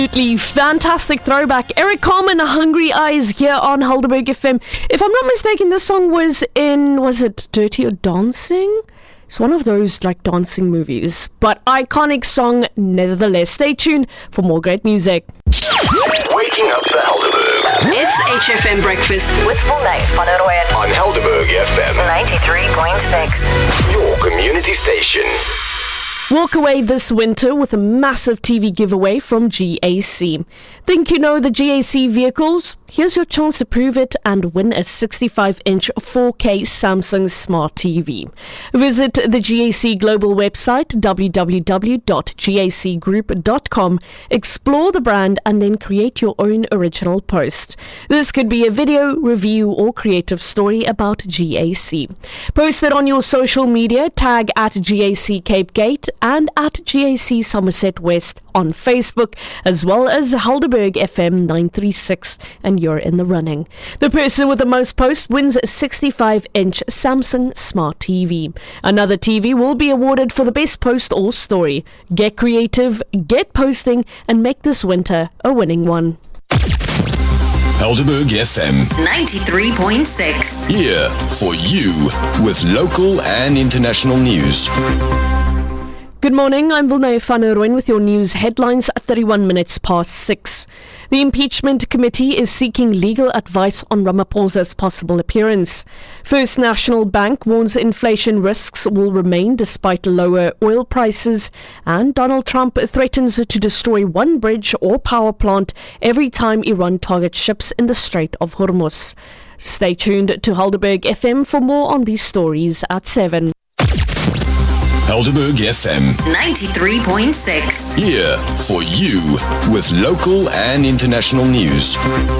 Absolutely fantastic throwback. Eric Carmen, Hungry Eyes here on Helderberg FM. If I'm not mistaken, this song was it Dirty or Dancing? It's one of those like dancing movies, but iconic song nevertheless. Stay tuned for more great music. Waking up the Helderberg. It's HFM Breakfast with Volney van der Rooyen On Helderberg FM 93.6. Your community station. Walk away this winter with a massive TV giveaway from GAC. Think you know the GAC vehicles? Here's your chance to prove it and win a 65-inch 4K Samsung Smart TV. Visit the GAC global website, www.gacgroup.com, explore the brand and then create your own original post. This could be a video, review or creative story about GAC. Post it on your social media, tag at GAC Cape Gate and at GAC Somerset West on Facebook, as well as Helderberg FM 936, and you're in the running. The person with the most posts wins a 65-inch Samsung Smart TV. Another TV will be awarded for the best post or story. Get creative, get posting, and make this winter a winning one. Helderberg FM 93.6. here for you with local and international news. Good morning, I'm Volney van der Rooyen with your news headlines at 31 minutes past 6. The impeachment committee is seeking legal advice on Ramaphosa's possible appearance. First National Bank warns inflation risks will remain despite lower oil prices, and Donald Trump threatens to destroy one bridge or power plant every time Iran targets ships in the Strait of Hormuz. Stay tuned to Helderberg FM for more on these stories at 7. Helderberg FM 93.6. here for you with local and international news.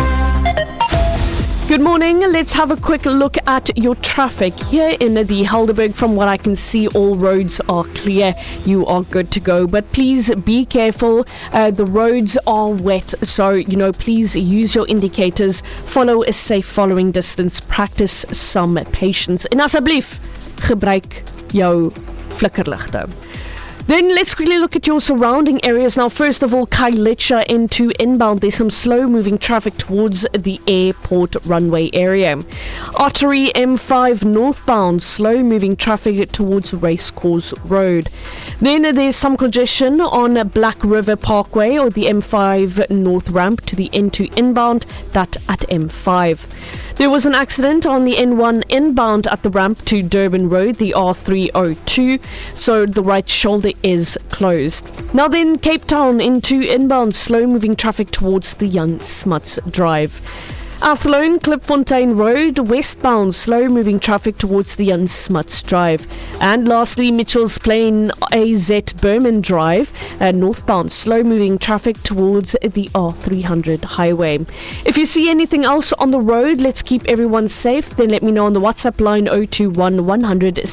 Good morning. Let's have a quick look at your traffic here in the Helderberg. From what I can see, all roads are clear. You are good to go, but please be careful. The roads are wet, so please use your indicators. Follow a safe following distance. Practice some patience. En asseblief, gebruik jou flikkerligte. Then let's quickly look at your surrounding areas. Now, first of all, Khayelitsha into inbound. There's some slow-moving traffic towards the airport runway area. Artery M5 northbound, slow-moving traffic towards Racecourse Road. Then there's some congestion on Black River Parkway or the M5 north ramp to the N2 inbound, that at M5. There was an accident on the N1 inbound at the ramp to Durban Road, the R302, so the right shoulder is closed. Now then, Cape Town into inbound, slow-moving traffic towards the Jan Smuts Drive. Athlone, Klipfontein Road, westbound, slow-moving traffic towards the Jan Smuts Drive. And lastly, Mitchell's Plain, AZ Berman Drive, northbound, slow-moving traffic towards the R300 highway. If you see anything else on the road, let's keep everyone safe. Then let me know on the WhatsApp line 021 100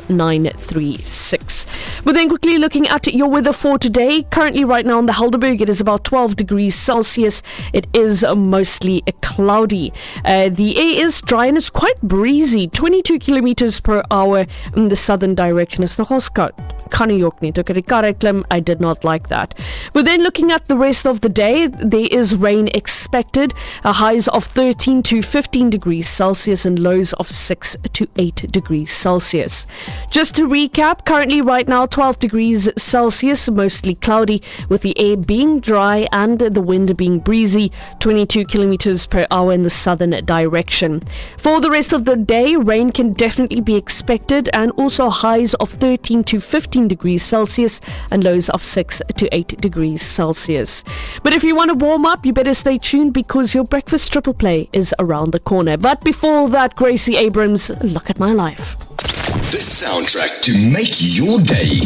6936. But then quickly looking at your weather for today. Currently right now in the Helderberg, it is about 12 degrees Celsius. It is mostly cloudy. The air is dry and it's quite breezy, 22 kilometers per hour in the southern direction. It's nogals koud. Kan nie ook nie. Toe ek die kar uitklim, I did not like that. But then looking at the rest of the day, there is rain expected. Highs of 13 to 15 degrees Celsius and lows of 6 to 8 degrees Celsius. Just to recap, currently right now 12 degrees Celsius, mostly cloudy, with the air being dry and the wind being breezy, 22 kilometers per hour in the southern direction. For the rest of the day, rain can definitely be expected, and also highs of 13 to 15 degrees Celsius and lows of 6 to 8 degrees Celsius. But if you want to warm up, you better stay tuned because your breakfast triple play is around the corner. But before that, Gracie Abrams, Look at My Life. The soundtrack to make your day.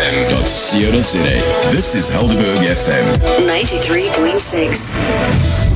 HelderbergFM.co.za. This is Helderberg FM 93.6.